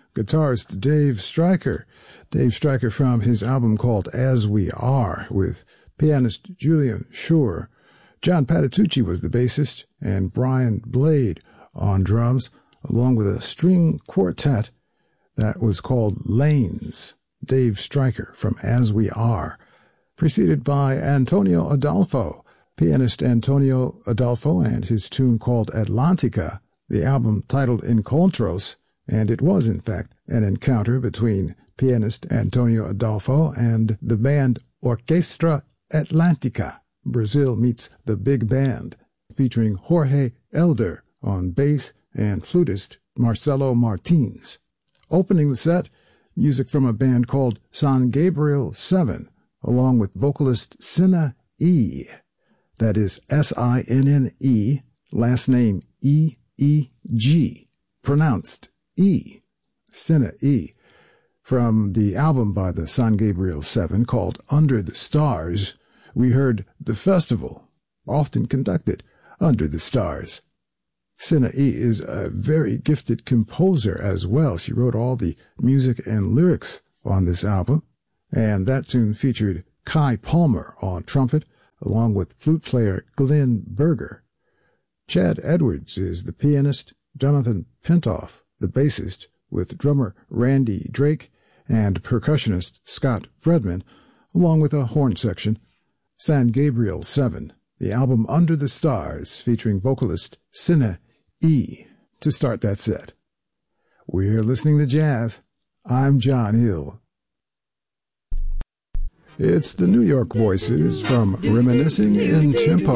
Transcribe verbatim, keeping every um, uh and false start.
guitarist Dave Stryker. Dave Stryker from his album called As We Are, with pianist Julian Schur. John Patitucci was the bassist, and Brian Blade on drums, along with a string quartet that was called Lanes. Dave Stryker from As We Are, preceded by Antonio Adolfo, pianist Antonio Adolfo and his tune called Atlantica, the album titled Encontros, and it was, in fact, an encounter between pianist Antonio Adolfo and the band Orquestra Atlantica. Brazil meets the big band, featuring Jorge Elder on bass and flutist Marcelo Martins. Opening the set, music from a band called San Gabriel seven, along with vocalist Sinna E. That is S I N N E, last name E E G, pronounced E. Sinna E. From the album by the San Gabriel seven called Under the Stars, we heard The Festival, often conducted under the stars. Sinna E is a very gifted composer as well. She wrote all the music and lyrics on this album, and that tune featured Kai Palmer on trumpet, along with flute player Glenn Berger. Chad Edwards is the pianist, Jonathan Pintoff the bassist, with drummer Randy Drake and percussionist Scott Fredman, along with a horn section. San Gabriel seven, the album Under the Stars, featuring vocalist Sinna E. to start that set. We're listening to jazz. I'm John Hill. It's the New York Voices from Reminiscing in Tempo.